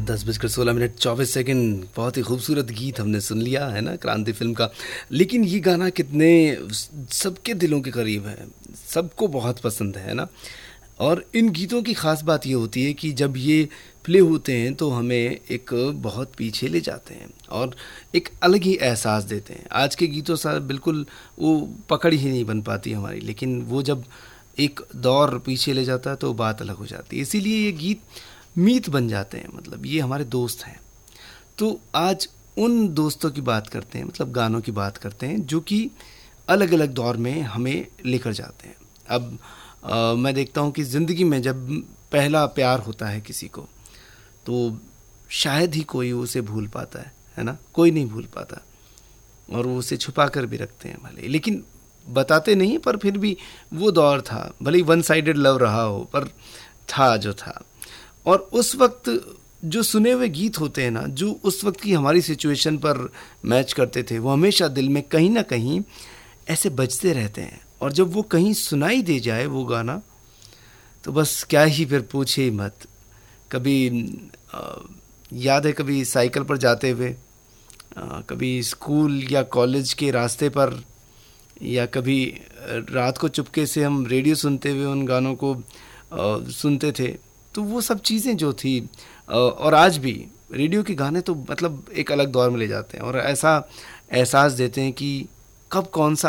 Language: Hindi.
10:16 24 बहुत ही खूबसूरत गीत हमने सुन लिया है ना, क्रांति फिल्म का। लेकिन ये गाना कितने सबके दिलों के करीब है, सबको बहुत पसंद है ना। और इन गीतों की ख़ास बात ये होती है कि जब ये प्ले होते हैं तो हमें एक बहुत पीछे ले जाते हैं और एक अलग ही एहसास देते हैं। आज के गीतों से बिल्कुल वो पकड़ ही नहीं बन पाती हमारी, लेकिन वो जब एक दौर पीछे ले जाता है तो बात अलग हो जाती है। इसीलिए ये गीत मीत बन जाते हैं, मतलब ये हमारे दोस्त हैं। तो आज उन दोस्तों की बात करते हैं, मतलब गानों की बात करते हैं जो कि अलग अलग दौर में हमें लेकर जाते हैं। अब मैं देखता हूँ कि ज़िंदगी में जब पहला प्यार होता है किसी को, तो शायद ही कोई उसे भूल पाता है ना, कोई नहीं भूल पाता, और वो उसे छुपा कर भी रखते हैं भले, लेकिन बताते नहीं, पर फिर भी वो दौर था, भले वन साइडेड लव रहा हो, पर था जो था। और उस वक्त जो सुने हुए गीत होते हैं ना, जो उस वक्त की हमारी सिचुएशन पर मैच करते थे, वो हमेशा दिल में कहीं ना कहीं ऐसे बजते रहते हैं। और जब वो कहीं सुनाई दे जाए वो गाना, तो बस क्या ही फिर पूछे ही मत। कभी याद है, कभी साइकिल पर जाते हुए, कभी स्कूल या कॉलेज के रास्ते पर, या कभी रात को चुपके से हम रेडियो सुनते हुए उन गानों को सुनते थे। तो वो सब चीज़ें जो थी, और आज भी रेडियो के गाने तो मतलब एक अलग दौर में ले जाते हैं और ऐसा एहसास देते हैं कि कब कौन सा